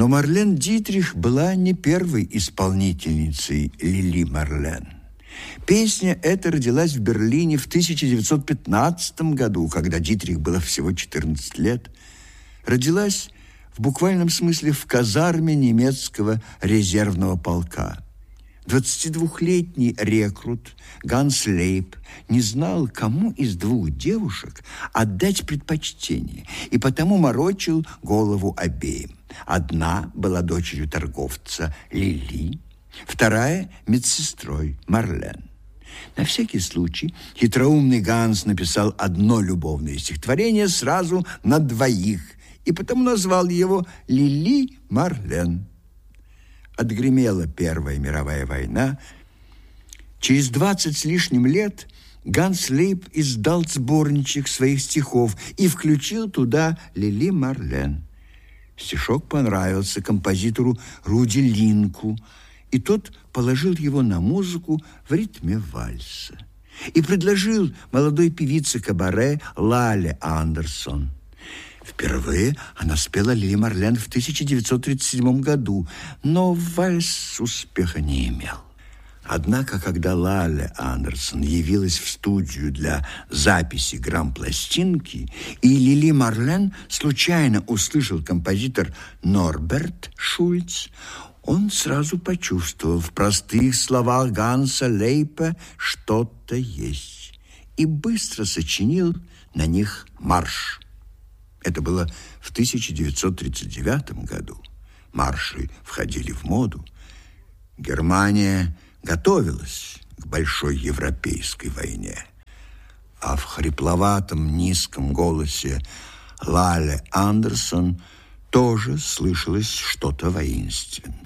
Но Марлен Дитрих была не первой исполнительницей Лили Марлен. Песня эта родилась в Берлине в 1915 году, когда Дитрих было всего 14 лет. Родилась в буквальном смысле в казарме немецкого резервного полка. 22-летний рекрут Ганс Лейб не знал, кому из двух девушек отдать предпочтение, и потому морочил голову обеим. Одна была дочерью торговца Лили, вторая – медсестрой Марлен. На всякий случай хитроумный Ганс написал одно любовное стихотворение сразу на двоих, и потому назвал его Лили Марлен. Отгремела Первая мировая война. Через 20 с лишним лет Ганс Лейб издал сборничек своих стихов и включил туда Лили Марлен. Стишок понравился композитору Руди Линку, и тот положил его на музыку в ритме вальса и предложил молодой певице кабаре Лале Андерсон. Впервые она спела Лили Марлен в 1937 году, но вальс успеха не имел. Однако, когда Лале Андерсон явилась в студию для записи грампластинки, и Лили Марлен случайно услышал композитор Норберт Шульц, он сразу почувствовал в простых словах Ганса Лейпа что-то есть и быстро сочинил на них марш. Это было в 1939 году. Марши входили в моду. Германия готовилась к большой европейской войне. А в хрипловатом низком голосе Лале Андерсон тоже слышалось что-то воинственное.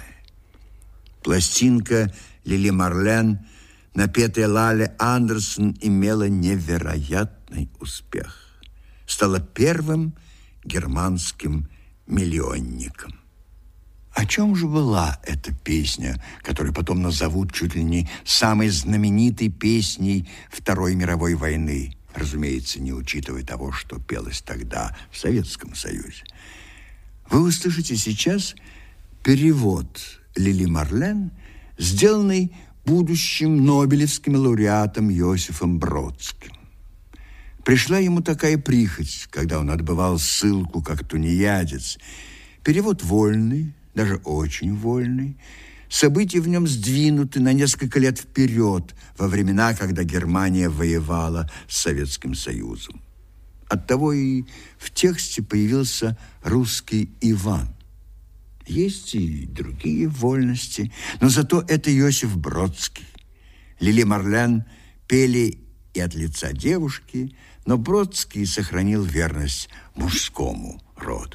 Пластинка Лили Марлен, напетая Лале Андерсон, имела невероятный успех. Стала первым германским миллионником. О чем же была эта песня, которую потом назовут чуть ли не самой знаменитой песней Второй мировой войны? Разумеется, не учитывая того, что пелось тогда в Советском Союзе. Вы услышите сейчас перевод Лили Марлен, сделанный будущим нобелевским лауреатом Йосифом Бродским. Пришла ему такая прихоть, когда он отбывал ссылку как тунеядец. Перевод вольный, даже очень вольный. События в нем сдвинуты на несколько лет вперед, во времена, когда Германия воевала с Советским Союзом. Оттого и в тексте появился русский Иван. Есть и другие вольности, но зато это Йосиф Бродский. Лили Марлен пели и от лица девушки, но Бродский сохранил верность мужскому роду.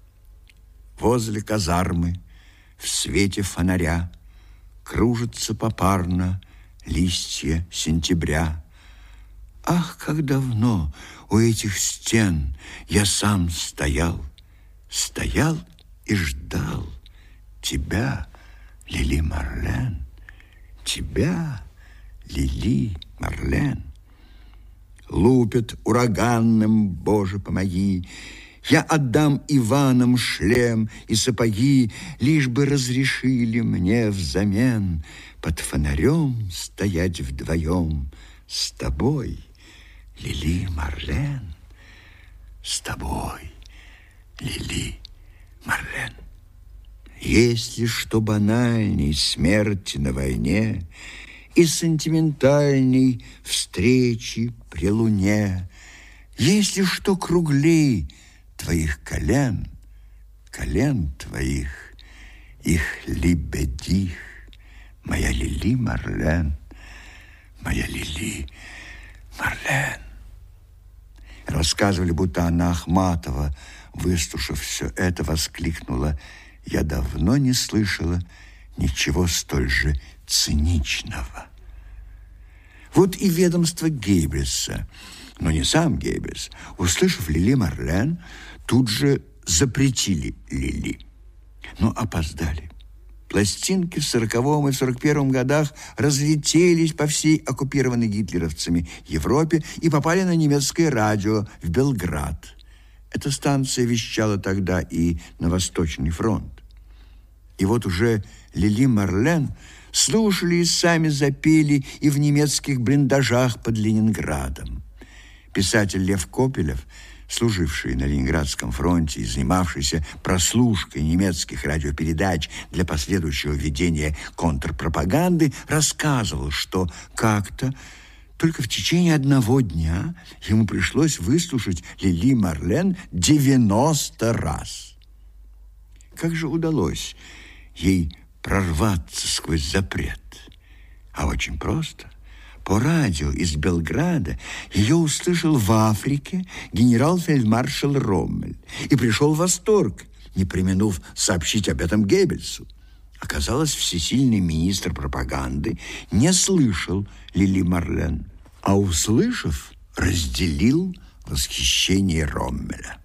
Возле казармы, в свете фонаря, кружатся попарно листья сентября. Ах, как давно у этих стен я сам стоял и ждал тебя, Лили Марлен, тебя, Лили Марлен. Лупят ураганным, Боже, помоги, я отдам Иванам шлем и сапоги, лишь бы разрешили мне взамен под фонарем стоять вдвоем с тобой, Лили Марлен, с тобой, Лили Марлен. Если что банальней смерти на войне и сентиментальней встречи при луне, если что круглей твоих колен, колен твоих, их лебедих, моя Лили Марлен, моя Лили Марлен. Рассказывали, будто Анна Ахматова, выслушав все это, воскликнула: я давно не слышала ничего столь же циничного. Вот и ведомство Геббельса, но не сам Геббельс, услышав Лили Марлен, тут же запретили Лили. Но опоздали. Пластинки в 40-м и 41-м годах разлетелись по всей оккупированной гитлеровцами Европе и попали на немецкое радио в Белград. Эта станция вещала тогда и на Восточный фронт. И вот уже Лили Марлен слушали и сами запели и в немецких блиндажах под Ленинградом. Писатель Лев Копелев, служивший на Ленинградском фронте и занимавшийся прослушкой немецких радиопередач для последующего ведения контрпропаганды, рассказывал, что как-то только в течение одного дня ему пришлось выслушать Лили Марлен 90 раз. Как же удалось ей прорваться сквозь запрет? А очень просто. По радио из Белграда ее услышал в Африке генерал-фельдмаршал Роммель и пришел в восторг, не преминув сообщить об этом Геббельсу. Оказалось, всесильный министр пропаганды не слышал Лили Марлен, а, услышав, разделил восхищение Роммеля.